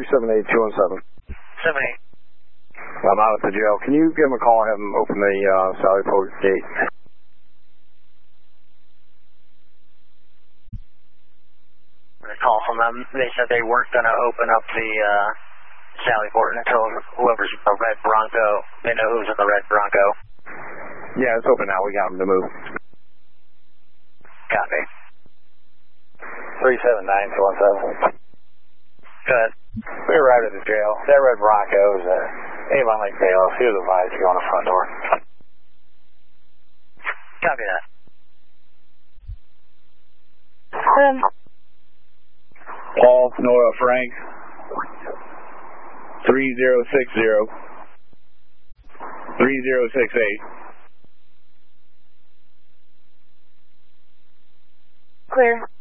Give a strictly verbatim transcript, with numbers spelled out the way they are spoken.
three seven eight, two one seven. seven eight. I'm out at the jail. Can you give him a call and have him open the uh, Sallyport gate? A call from them. They said they weren't going to open up the uh, Sallyport until whoever's in the red Bronco, they know who's in the red Bronco. Yeah, it's open now. We got him to move. Copy. three seven nine, two one seven. Good. We arrived at the jail. That red Bronco is uh, Avon Lake bailiff. He was advised to go on the front door. Copy that. Um, Paul, Noah, Frank, three zero six zero, three zero six eight. clear.